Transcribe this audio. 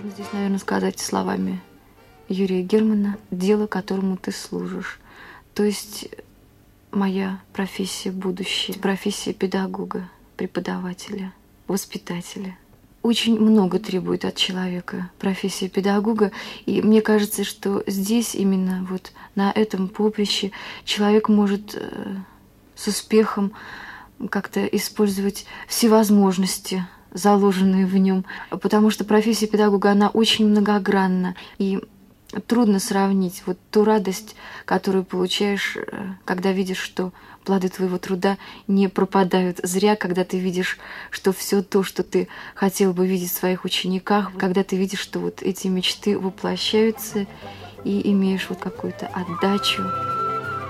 Можно здесь, наверное, сказать словами Юрия Германа: «Дело, которому ты служишь». То есть моя профессия будущее, профессия педагога, преподавателя, воспитателя. Очень много требует от человека профессия педагога, и мне кажется, что здесь именно вот на этом поприще человек может с успехом как-то использовать все возможности, заложенные в нем, потому что профессия педагога, она очень многогранна, и трудно сравнить вот ту радость, которую получаешь, когда видишь, что плоды твоего труда не пропадают зря, когда ты видишь, что все то, что ты хотел бы видеть в своих учениках, когда ты видишь, что вот эти мечты воплощаются, и имеешь вот какую-то отдачу.